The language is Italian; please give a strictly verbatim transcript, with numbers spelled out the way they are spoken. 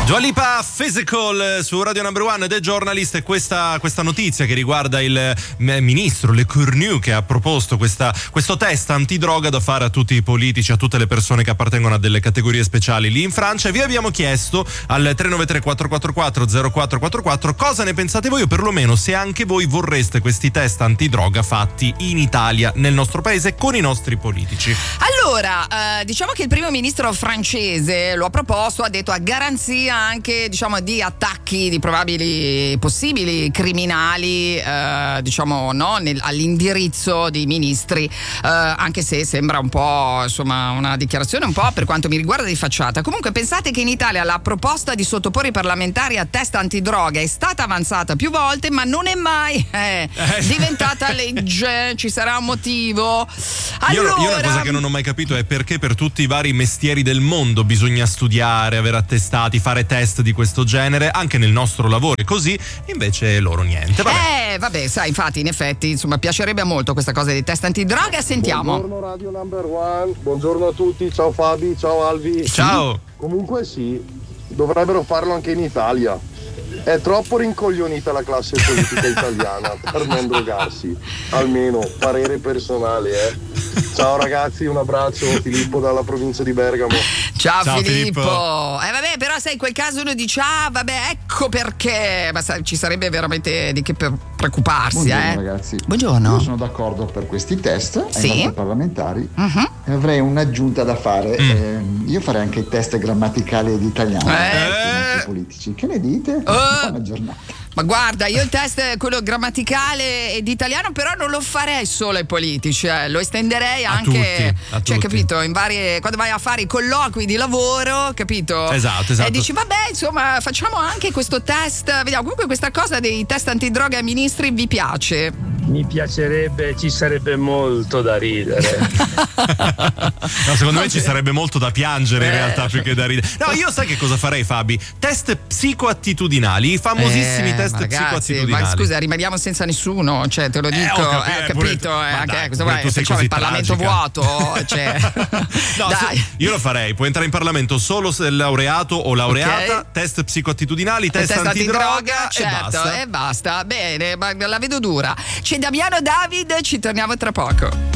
Dua Lipa Physical su Radio Number One, The Journalist, e questa, questa notizia che riguarda il ministro Le Cornu, che ha proposto questa, questo test antidroga da fare a tutti i politici, a tutte le persone che appartengono a delle categorie speciali lì in Francia. E vi abbiamo chiesto al tre nove tre quattro quattro quattro zero quattro quattro quattro cosa ne pensate voi, o perlomeno se anche voi vorreste questi test antidroga fatti in Italia, nel nostro paese, con i nostri politici. Allora, eh, diciamo che il primo ministro francese lo ha proposto, ha detto a garanzia anche, diciamo, di attacchi di probabili possibili criminali, eh, diciamo, no, nel, all'indirizzo di ministri, eh, anche se sembra un po', insomma, una dichiarazione un po', per quanto mi riguarda, di facciata. Comunque pensate che in Italia la proposta di sottoporre i parlamentari a test antidroga è stata avanzata più volte, ma non è mai eh, diventata legge. Ci sarà un motivo. Allora, io, io una cosa che non ho mai capito è perché per tutti i vari mestieri del mondo bisogna studiare, avere attestati, fare test di questo genere, anche nel nostro lavoro è così, invece loro niente. Vabbè. Eh, vabbè, sai, infatti, in effetti, insomma, piacerebbe molto questa cosa dei test antidroga. Sentiamo. Buongiorno Radio Number One, buongiorno a tutti, ciao Fabi, ciao Alvi. Ciao. Comunque sì, dovrebbero farlo anche in Italia. È troppo rincoglionita la classe politica italiana per non drogarsi, almeno parere personale, eh. Ciao ragazzi, un abbraccio, Filippo dalla provincia di Bergamo. Ciao, Ciao Filippo. Filippo. Eh vabbè, però sai, in quel caso uno dice ah vabbè, ecco perché, ma sai, ci sarebbe veramente di che per preoccuparsi. Buongiorno eh. ragazzi. Buongiorno. Io sono d'accordo per questi test ai Sì. nostri parlamentari. Uh-huh. E avrei un'aggiunta da fare. Mm. Eh, io farei anche i test grammaticali di italiano Eh. ai nostri politici. Che ne dite? Buona giornata. Ma guarda, io il test, quello grammaticale ed italiano, però non lo farei solo ai politici, eh. Lo estenderei A anche, tutti, a cioè, tutti. capito, in varie, quando vai a fare i colloqui di lavoro, capito? Esatto, esatto. E dici, vabbè, insomma, facciamo anche questo test, vediamo, comunque questa cosa dei test antidroga ai ministri vi piace? Mi piacerebbe, ci sarebbe molto da ridere. No, secondo me ci sarebbe molto da piangere in realtà, più che da ridere. No, io sai che cosa farei, Fabi? Test psicoattitudinali, i famosissimi Eh, test ma ragazzi, psicoattitudinali. ma scusa, rimaniamo senza nessuno, cioè te lo dico, Eh, ho capi- eh, eh, capito, pure- eh, ma anche dai, cosa pure vai, tu sei facciamo così il Parlamento tragica. vuoto, cioè. No, Dai. se- io lo farei, puoi entrare in Parlamento solo se laureato o laureata, Ok. test psicoattitudinali, test, Test antidroga, certo, e basta. e basta. Bene, ma la vedo dura. C'è Damiano David, ci torniamo tra poco.